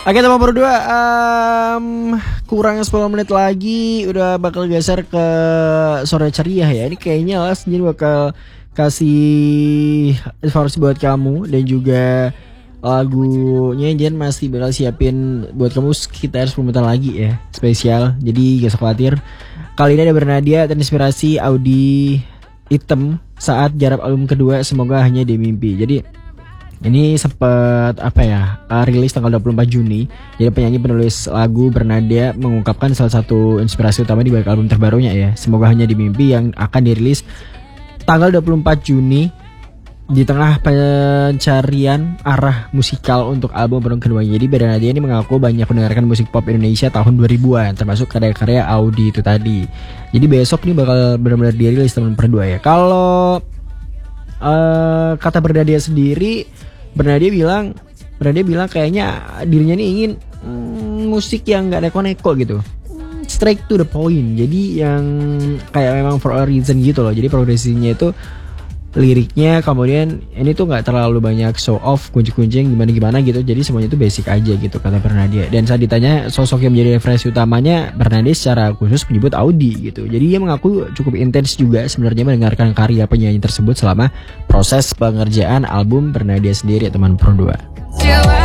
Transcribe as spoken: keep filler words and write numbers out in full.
Oke teman berdua, um, kurang sepuluh menit lagi udah bakal geser ke sore ceria ya. Ini kayaknya Las jadi bakal kasih informasi buat kamu dan juga lagunya Jen masih bakal siapin buat kamu sekitar sepuluh menit lagi ya, spesial. Jadi gak usah khawatir. Kali ini ada Bernadia terinspirasi Audi Item saat Jarap album kedua Semoga Hanya di Mimpi. Jadi ini sempat apa ya uh, rilis tanggal dua puluh empat Juni. Jadi penyanyi penulis lagu Bernadia mengungkapkan salah satu inspirasi utama di balik album terbarunya ya, Semoga Hanya di Mimpi, yang akan dirilis tanggal dua puluh empat Juni di tengah pencarian arah musikal untuk album baru keduanya. Jadi Bernadia ini mengaku banyak mendengarkan musik pop Indonesia tahun dua ribuan, termasuk karya-karya Audi itu tadi. Jadi besok nih bakal benar-benar dirilis teman berdua ya. Kalau uh, kata Bernadia sendiri, Bernadia bilang, Bernadia bilang kayaknya dirinya nih ingin mm, musik yang nggak neko-neko gitu, straight to the point. Jadi yang kayak memang for a reason gitu loh. Jadi progresinya itu liriknya, kemudian ini tuh nggak terlalu banyak show off, kunci-kuncing gimana-gimana gitu. Jadi semuanya itu basic aja gitu kata Bernadia. Dan saat ditanya sosok yang menjadi referensi utamanya, Bernadia secara khusus menyebut Audi gitu. Jadi dia mengaku cukup intens juga sebenarnya mendengarkan karya penyanyi tersebut selama proses pengerjaan album Bernadia sendiri, teman berdua.